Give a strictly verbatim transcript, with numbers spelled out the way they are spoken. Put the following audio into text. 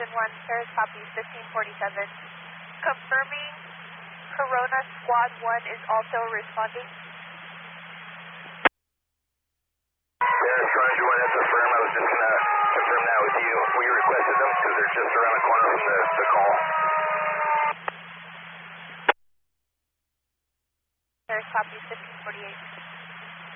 one, Paris copy fifteen forty-seven. Confirming Corona Squad one is also responding. Paris, Roger one, that's affirmed. I was just going to confirm that with you. We requested them because they're just around the corner from the, the call. Paris copy fifteen forty-eight.